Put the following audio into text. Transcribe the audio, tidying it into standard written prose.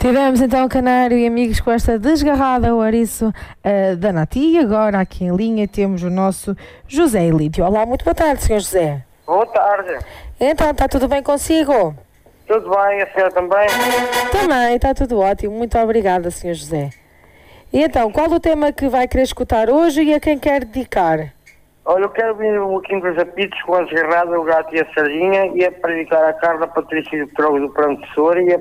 Tivemos então Canário e amigos com esta desgarrada ouriço da Nati. E agora aqui em linha temos o nosso José Elídio. Olá, muito boa tarde, Sr. José. Boa tarde. Então, está tudo bem consigo? Tudo bem, a senhora também? Também, está tudo ótimo. Muito obrigada, Sr. José. E então, qual o tema que vai querer escutar hoje e a quem quer dedicar? Olha, eu quero vir um pouquinho dos apitos com a desgarrada, o gato e a sardinha, e é para dedicar a Carla, a Patrícia do Trogo do Plano Tesouro e a